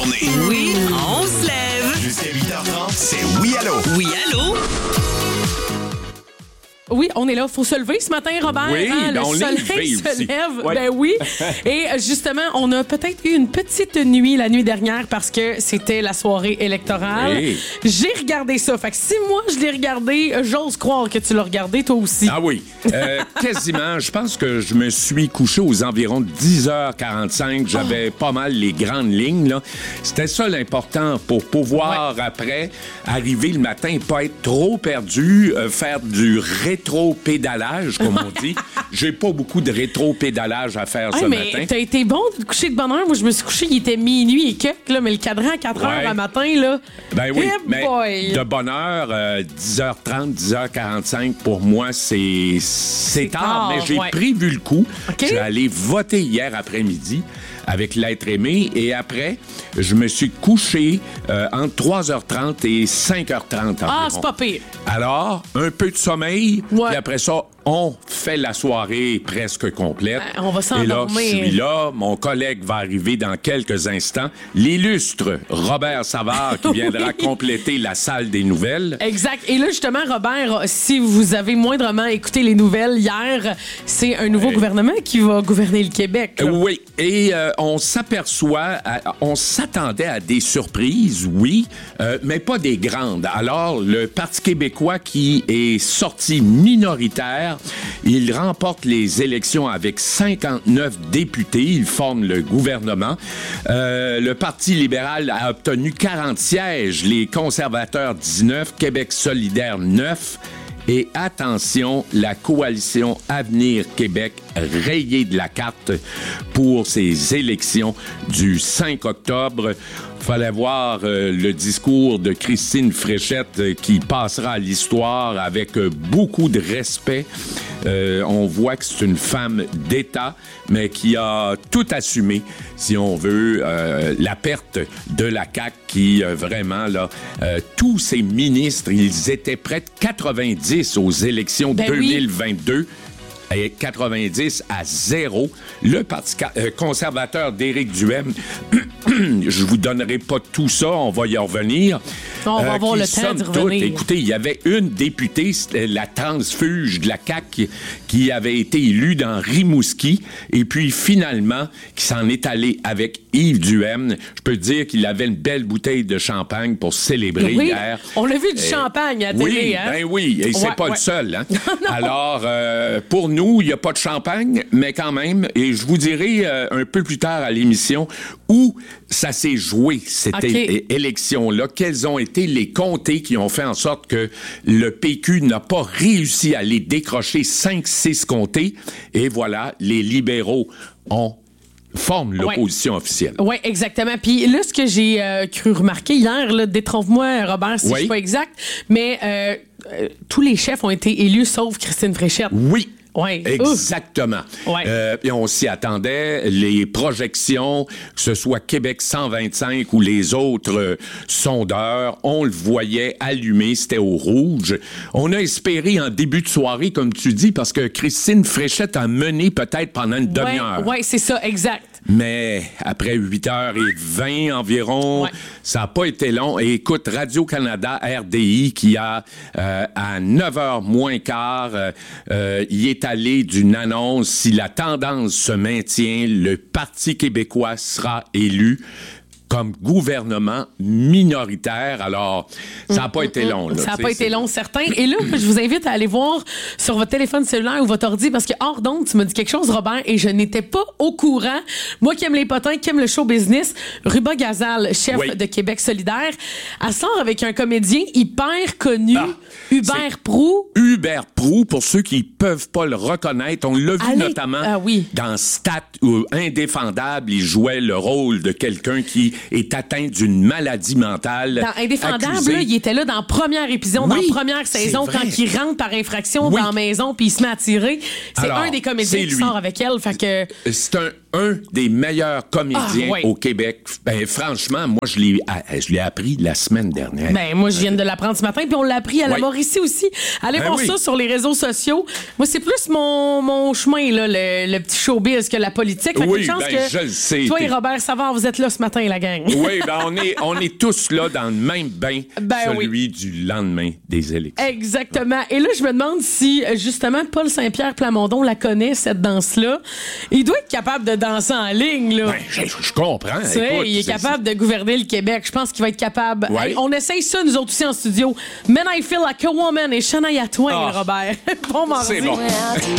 journée. Oui, on se lève. Jusqu'à 8h30, c'est Oui Allô. Oui, allô? Oui, on est là. Faut se lever ce matin, Robert. Oui, le on est soleil levé se aussi. lève. Ouais. Ben oui. Et justement, on a peut-être eu une petite nuit la nuit dernière parce que c'était la soirée électorale. Oui. J'ai regardé ça. Fait que si moi, je l'ai regardé, j'ose croire que tu l'as regardé toi aussi. Ah oui, quasiment. Je pense que je me suis couché aux environs de 10h45. J'avais pas mal les grandes lignes, là. C'était ça l'important pour pouvoir, après, arriver le matin et pas être trop perdu, faire du rétro-pédalage, comme on dit. J'ai pas beaucoup de rétro-pédalage à faire ce mais matin. t'as été bon de te coucher de bonne heure. Moi, je me suis couché, il était minuit et quelques, là, mais le cadran à 4 heures Ouais. le matin, là. Ben oui, Eh mais boy. de bonne heure, 10h30, 10h45, pour moi, c'est tard. tard, Mais j'ai ouais. prévu le coup. OK. Je suis allé voter hier après-midi avec l'être aimé. Et après, je me suis couché entre 3h30 et 5h30 environ. Ah, c'est pas pire. Alors, un peu de sommeil, Ouais. puis après ça, on fait la soirée presque complète. On va Et là, s'endormir. je suis là. Mon collègue va arriver dans quelques instants. L'illustre Robert Savard qui viendra compléter la salle des nouvelles. Exact. Et là, justement, Robert, si vous avez moindrement écouté les nouvelles hier, c'est un nouveau gouvernement qui va gouverner le Québec. Là. Oui, et on s'aperçoit, on s'attendait à des surprises, oui, mais pas des grandes. Alors, le Parti québécois qui est sorti minoritaire, il remporte les élections avec 59 députés. Il forme le gouvernement. Le Parti libéral a obtenu 40 sièges, les conservateurs 19, Québec solidaire 9. Et attention, la coalition Avenir Québec rayée de la carte pour ces élections du 5 octobre. Fallait voir le discours de Christine Fréchette qui passera à l'histoire avec beaucoup de respect. On voit que c'est une femme d'État, mais qui a tout assumé, si on veut, la perte de la CAQ qui, vraiment, là, tous ces ministres, ils étaient près de 90 aux élections 2022. Et 90 à 0. Le Parti conservateur d'Éric Duhaime, je vous donnerai pas tout ça, on va y revenir. On va avoir le temps d'y revenir. Écoutez, il y avait une députée, c'était la transfuge de la CAQ, qui avait été élue dans Rimouski, et puis finalement, qui s'en est allé avec Yves Duhaime. Je peux dire qu'il avait une belle bouteille de champagne pour célébrer hier. On l'a vu du champagne à la télé, Oui, hein? ben oui, et c'est pas le seul. Hein? Non. Alors, pour nous, il n'y a pas de champagne, mais quand même, et je vous dirai un peu plus tard à l'émission où ça s'est joué, cette élection-là, quels ont été les comtés qui ont fait en sorte que le PQ n'a pas réussi à les décrocher 5-6 comtés, et voilà, les libéraux forment l'opposition officielle. Oui, exactement. Puis là, ce que j'ai cru remarquer hier, là, détrompe-moi, Robert, si je suis pas exact, mais tous les chefs ont été élus sauf Christine Fréchette. Oui. Ouais. Exactement. Ouais. Et on s'y attendait. Les projections, que ce soit Québec 125 ou les autres sondeurs, on le voyait allumé, c'était au rouge. On a espéré en début de soirée, comme tu dis, parce que Christine Fréchette a mené peut-être pendant une demi-heure. Oui, c'est ça, exact. Mais après 8h20 environ, ça n'a pas été long. Et écoute, Radio-Canada, RDI, qui a à 9h moins quart, y est allé d'une annonce. Si la tendance se maintient, le Parti québécois sera élu comme gouvernement minoritaire. Alors, ça n'a pas été long. Là, ça n'a pas été long, certain. Et là, je vous invite à aller voir sur votre téléphone cellulaire ou votre ordi, parce que hors d'onde, tu m'as dit quelque chose, Robert, et je n'étais pas au courant. Moi qui aime les potins, qui aime le show business, Ruba Gazal, chef de Québec solidaire, elle sort avec un comédien hyper connu, Hubert Proulx. Hubert Proulx, pour ceux qui peuvent pas le reconnaître, on l'a vu notamment dans Stat ou Indéfendable. Il jouait le rôle de quelqu'un qui est atteint d'une maladie mentale. Dans Indéfendable, là, il était là dans le premier épisode, dans la première saison, quand il rentre par infraction dans la maison puis il se met à tirer. C'est un des comédiens qui sort avec elle. Fait que... C'est un des meilleurs comédiens ouais. au Québec. Ben, franchement, moi, je l'ai appris la semaine dernière. Ben, moi, je viens de l'apprendre ce matin, puis on l'a appris à la Mauricie aussi. Allez voir ça sur les réseaux sociaux. Moi, c'est plus mon chemin, là, le petit showbiz que la politique. Fait que oui, chance ben, que je le sais. toi et Robert Savard, vous êtes là ce matin, la gang. Oui, ben, on est tous là dans le même bain, celui du lendemain des élections. Exactement. Et là, je me demande si, justement, Paul Saint-Pierre Plamondon la connaît, cette danse-là. Il doit être capable de danser en ligne, là. Ben, je comprends. Tu sais, il est capable de gouverner le Québec. Je pense qu'il va être capable. Ouais. Hey, on essaye ça, nous autres aussi, en studio. Men I Feel Like a Woman et Shania Twain, Robert. Bon mardi. C'est bon.